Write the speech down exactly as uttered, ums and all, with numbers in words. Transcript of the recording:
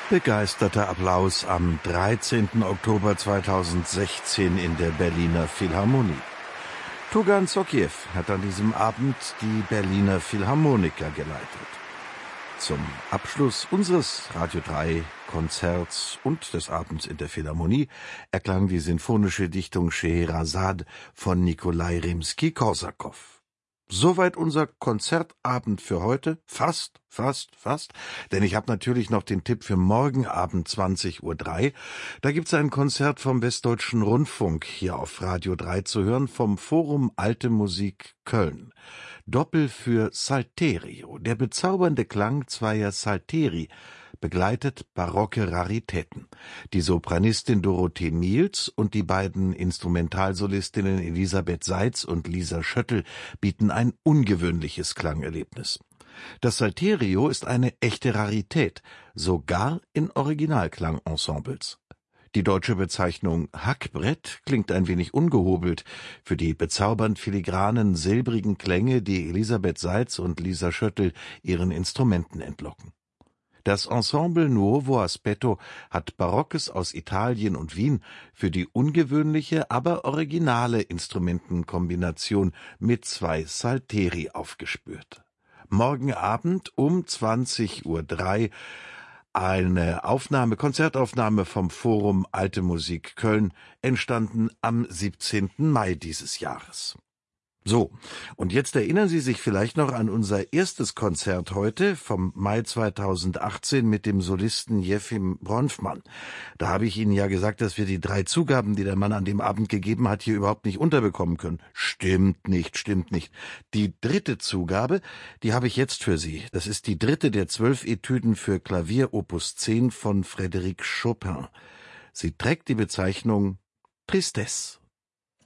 Begeisterter Applaus am dreizehnten Oktober zweitausendsechzehn in der Berliner Philharmonie. Tugan Sokiew hat an diesem Abend die Berliner Philharmoniker geleitet. Zum Abschluss unseres Radio drei Konzerts und des Abends in der Philharmonie erklang die sinfonische Dichtung Scheherazade von Nikolai Rimski-Korsakow. Soweit unser Konzertabend für heute. Fast, fast, fast. Denn ich habe natürlich noch den Tipp für morgen Abend zwanzig Uhr drei. Da gibt's ein Konzert vom Westdeutschen Rundfunk hier auf Radio drei zu hören vom Forum Alte Musik Köln. Doppel für Salterio, der bezaubernde Klang zweier Salteri, begleitet barocke Raritäten. Die Sopranistin Dorothee Miels und die beiden Instrumentalsolistinnen Elisabeth Seitz und Lisa Schöttl bieten ein ungewöhnliches Klangerlebnis. Das Salterio ist eine echte Rarität, sogar in Originalklangensembles. Die deutsche Bezeichnung Hackbrett klingt ein wenig ungehobelt für die bezaubernd filigranen, silbrigen Klänge, die Elisabeth Seitz und Lisa Schöttl ihren Instrumenten entlocken. Das Ensemble Nuovo Aspetto hat Barockes aus Italien und Wien für die ungewöhnliche, aber originale Instrumentenkombination mit zwei Salteri aufgespürt. Morgen Abend um zwanzig Uhr drei eine Aufnahme, Konzertaufnahme vom Forum Alte Musik Köln, entstanden am siebzehnten Mai dieses Jahres. So, und jetzt erinnern Sie sich vielleicht noch an unser erstes Konzert heute vom Mai zweitausendachtzehn mit dem Solisten Jefim Bronfman. Da habe ich Ihnen ja gesagt, dass wir die drei Zugaben, die der Mann an dem Abend gegeben hat, hier überhaupt nicht unterbekommen können. Stimmt nicht, stimmt nicht. Die dritte Zugabe, die habe ich jetzt für Sie. Das ist die dritte der zwölf Etüden für Klavier Opus zehn von Frédéric Chopin. Sie trägt die Bezeichnung Tristesse.